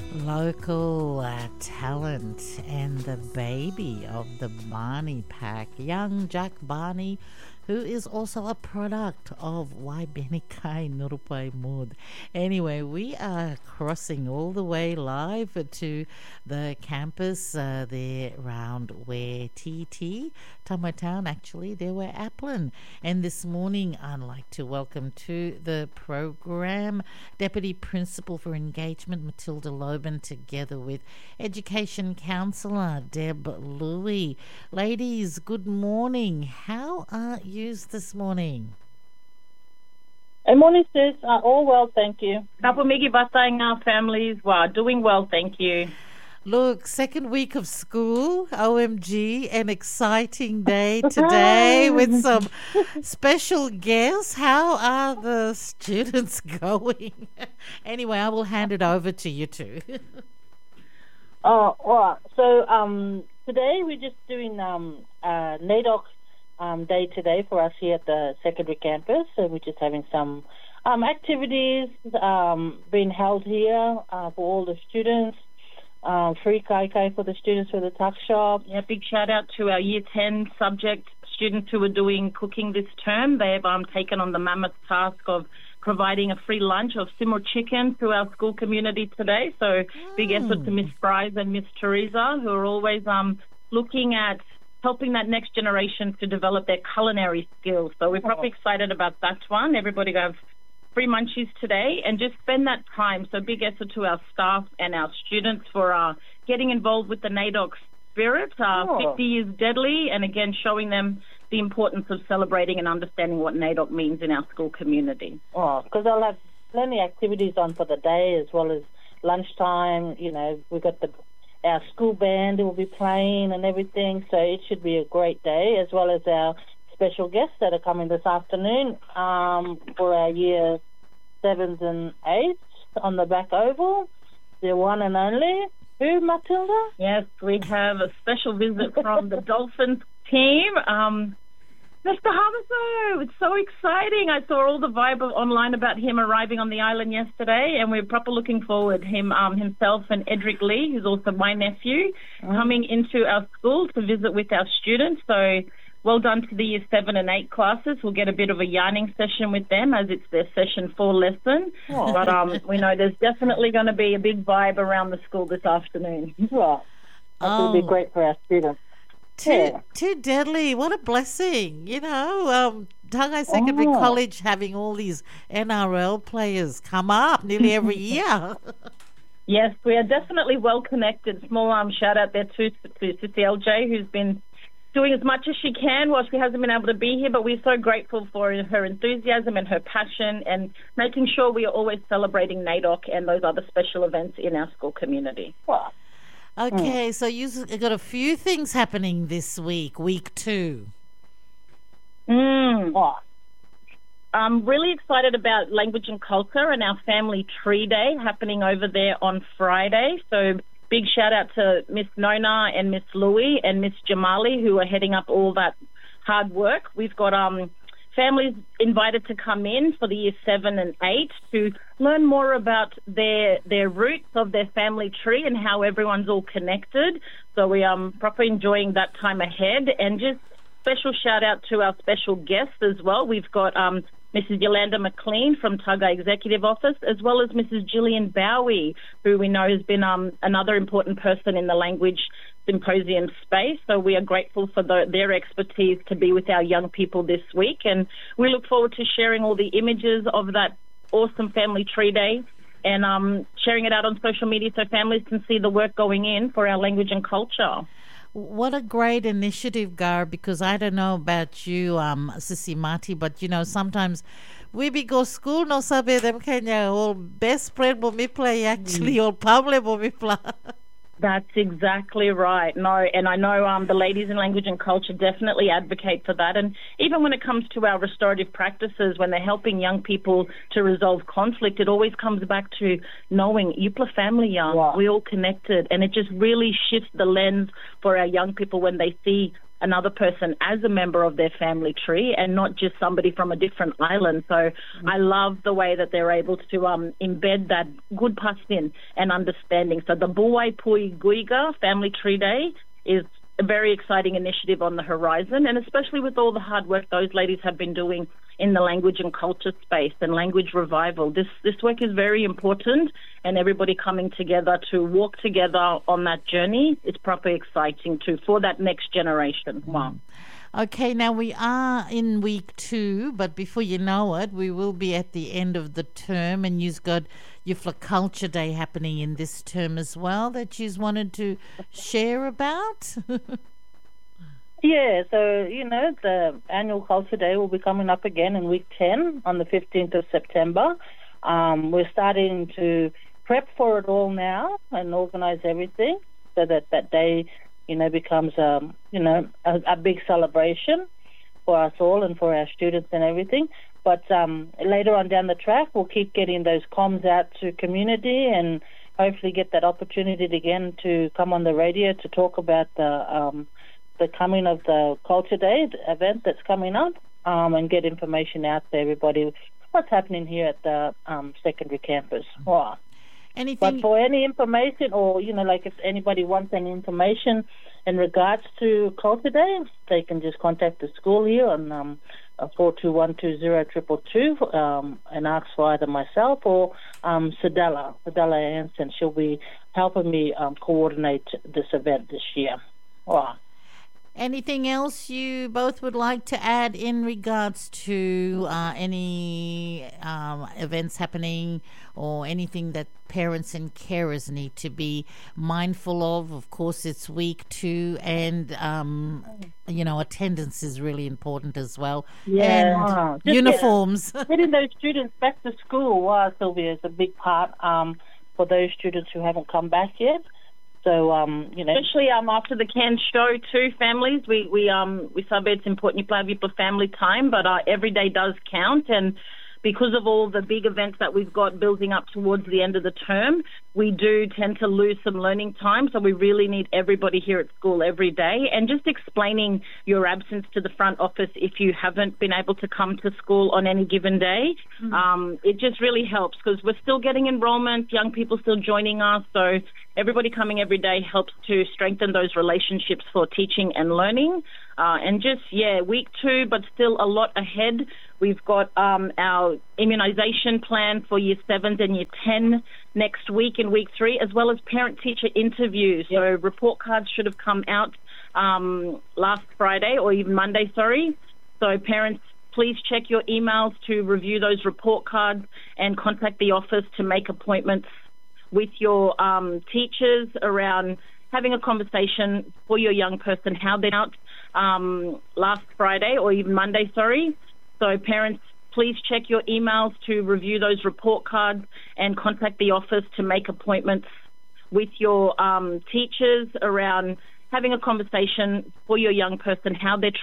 Local talent and the baby of the Barney pack, young Jack Barney, who is also a product of Waibenekai Nurupai Mood. Anyway, we are crossing all the way live to the campus there around where TT, Town actually, there were Applin. And this morning I'd like to welcome to the program Deputy Principal for Engagement Matilda Loban together with Education Counsellor Deb Louie. Ladies, good morning. How are you this morning? Good morning, sis. All well, thank you. Kapumigi Batang, our families were doing well, thank you. Look, second week of school, OMG, an exciting day today with some special guests. How are the students going? Anyway, I will hand it over to you two. All right. So today we're just doing NAIDOC day today for us here at the secondary campus. So we're just having some activities being held here for all the students. Free kai for the students for the tuck shop. Yeah, big shout out to our Year 10 subject students who are doing cooking this term. They've taken on the mammoth task of providing a free lunch of simmer chicken to our school community today. So big effort to Miss Fries and Miss Teresa, who are always looking at helping that next generation to develop their culinary skills. So we're probably excited about that one. Everybody go have free munchies today and just spend that time. So big effort to our staff and our students for getting involved with the NAIDOC spirit. 50 years deadly, and again showing them the importance of celebrating and understanding what NAIDOC means in our school community. Oh, because I'll have plenty of activities on for the day as well as lunchtime. You know, we've got our school band will be playing and everything, so it should be a great day, as well as our special guests that are coming this afternoon for our Year 7s and 8s on the back oval. The one and only, who, Matilda? Yes, we have a special visit from the Dolphins team. Mr. Hamaso, it's so exciting. I saw all the vibe online about him arriving on the island yesterday, and we're proper looking forward. Himself and Edric Lee, who's also my nephew, coming into our school to visit with our students. So well done to the Year 7 and 8 classes. We'll get a bit of a yarning session with them as it's their session 4 lesson. Oh. But we know there's definitely going to be a big vibe around the school this afternoon. Right. That's going to be great for our students. Too deadly. What a blessing. You know, Tangai Secondary College having all these NRL players come up nearly every year. Yes, we are definitely well connected. Small shout out there to Sissy LJ, who's been doing as much as she can while she hasn't been able to be here, but we're so grateful for her enthusiasm and her passion and making sure we are always celebrating NAIDOC and those other special events in our school community. Wow. Okay, so you've got a few things happening this week, week 2. I'm really excited about language and culture and our family tree day happening over there on Friday. So big shout out to Miss Nona and Miss Louie and Miss Jamali, who are heading up all that hard work. We've got families invited to come in for the Year 7 and 8 to learn more about their roots of their family tree and how everyone's all connected. So we are properly enjoying that time ahead. And just special shout out to our special guests as well. We've got Mrs. Yolanda McLean from Tugga Executive Office, as well as Mrs. Gillian Bowie, who we know has been another important person in the language symposium space. So we are grateful for their expertise to be with our young people this week. And we look forward to sharing all the images of that awesome family tree day and sharing it out on social media so families can see the work going in for our language and culture. What a great initiative, Gar, because I don't know about you, Sissy Mati, but, you know, sometimes we be go school, no sabe them Kenya, all best friend will me play actually, all public will me play. That's exactly right. No, and I know the ladies in language and culture definitely advocate for that. And even when it comes to our restorative practices, when they're helping young people to resolve conflict, it always comes back to knowing Yupla family young, we're all connected. And it just really shifts the lens for our young people when they see another person as a member of their family tree and not just somebody from a different island. So I love the way that they're able to embed that good pasin and understanding. So the Buwai Pui Guiga Family Tree Day is a very exciting initiative on the horizon, and especially with all the hard work those ladies have been doing in the language and culture space and language revival. This work is very important, and everybody coming together to walk together on that journey is properly exciting too for that next generation. Wow. Okay, now we are in week 2, but before you know it, we will be at the end of the term, and you've got Yufla Culture Day happening in this term as well that you wanted to share about. Yeah, so, the annual Culture Day will be coming up again in week 10 on the 15th of September. We're starting to prep for it all now and organise everything so that day becomes, a big celebration for us all and for our students and everything. But later on down the track, we'll keep getting those comms out to community and hopefully get that opportunity again to come on the radio to talk about the coming of the Culture Day event that's coming up and get information out to everybody what's happening here at the secondary campus. Wow. But for any information or, if anybody wants any information in regards to Culture Day, they can just contact the school here on 421-2022 and ask for either myself or Sadella Hansen. She'll be helping me coordinate this event this year. Wow. Anything else you both would like to add in regards to any events happening or anything that parents and carers need to be mindful of? Of course, it's week 2 and, attendance is really important as well. Yeah. And uniforms. Getting those students back to school, Sylvia, is a big part for those students who haven't come back yet. So, especially after the Cairns show too, families, we sub it's important you have your family time, but every day does count. And because of all the big events that we've got building up towards the end of the term, we do tend to lose some learning time. So we really need everybody here at school every day. And just explaining your absence to the front office if you haven't been able to come to school on any given day, it just really helps because we're still getting enrollment, young people still joining us. So everybody coming every day helps to strengthen those relationships for teaching and learning. Week 2, but still a lot ahead. We've got our immunisation plan for Year 7s and Year 10 next week in week 3, as well as parent-teacher interviews. So report cards should have come out last Friday or even Monday, So parents, please check your emails to review those report cards and contact the office to make appointments with your teachers around having a conversation for your young person, how they're out last Friday or even Monday, So parents, please check your emails to review those report cards and contact the office to make appointments with your teachers around having a conversation for your young person, how they're